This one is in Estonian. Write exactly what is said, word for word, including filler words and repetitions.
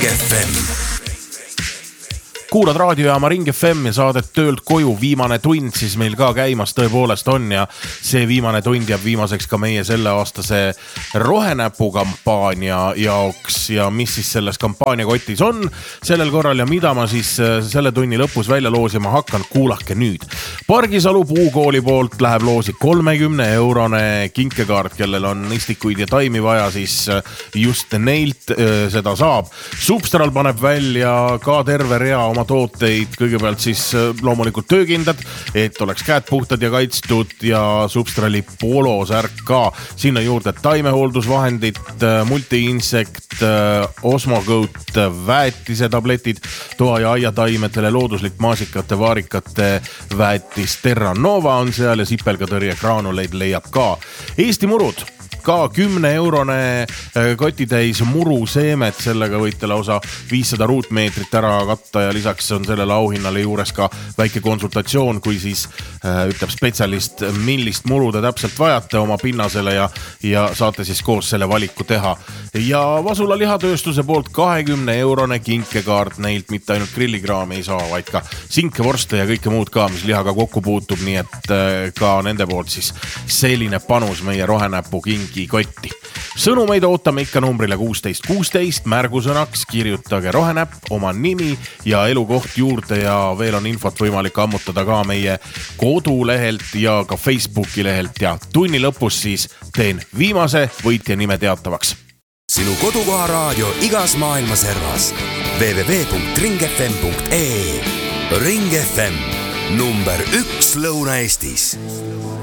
F M. Kuulad raadiojaama Ring F M ja saadet töölt koju. Viimane tund siis meil ka käimas tõepoolest on ja see viimane tund jääb viimaseks ka meie selle aastase rohenäpu kampaania jaoks ja mis siis selles kampaaniakotis on sellel korral ja mida ma siis selle tunni lõpus välja loosima hakkan, kuulake nüüd. Pargisalu puukooli poolt läheb loosi kolmekümne eurone kinkekaart, kellel on istikuid ja taimi vaja, siis just neilt seda saab. Substral paneb välja ka terve rea oma tooteid, kõigepealt siis loomulikult töökindad, et oleks käed puhtad ja kaitstud ja Substrali polosärk ka. Sinna juurde taimehooldusvahendid, multi-insekt, osmogoat, väetise tabletid, toa- ja aiataimetele looduslik maasikate, vaarikate väetis Terra Nova on seal ja sipelgatõrje graanuleid leiab ka. Eesti murud. Ka kümne eurone kotitäis muruseemet, sellega võite lausa viissada ruutmeetrit ära katta ja lisaks on sellele auhinnale juures ka väike konsultatsioon, kui siis äh, ütleb spetsialist, millist muru te täpselt vajate oma pinnasele ja, ja saate siis koos selle valiku teha. Ja Vasula lihatööstuse poolt kahekümne eurone kinkekaart, neilt mitte ainult grillikraami ei saa, vaid ka sinkevorste ja kõike muud ka, mis lihaga kokku puutub, nii et äh, ka nende poolt siis selline panus meie rohenäpu king kotti. Sõnumeid ootame ikka numbrile kuusteist kuusteist, märgusõnaks kirjutage rohenäpp, oma nimi ja elukoht juurde ja veel on infot võimalik ammutada ka meie kodulehelt ja ka Facebooki lehelt ja tunni lõpus siis teen viimase võitja nime teatavaks. Sinu kodukoha raadio igas maailma servas w w w punkt ring f m punkt e e. Ring F M, number üks Lõuna-Eestis.